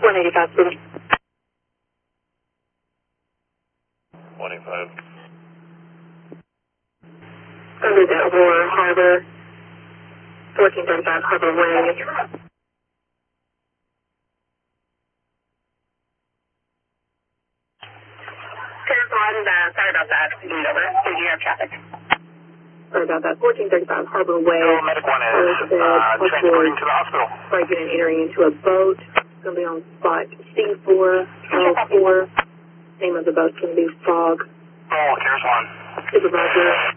185 City. 185. Under the Aurora Harbor, 1435 Harbor Way. Sorry about that. Over. So you have traffic. Sorry about that. 1435 Harbor Way. Medic 1 is transporting to the hospital. Breaking and entering into a boat. It's going to be on spot C4, L4. Name of the boat's going to be Fog. Oh, there's one. Supervisor.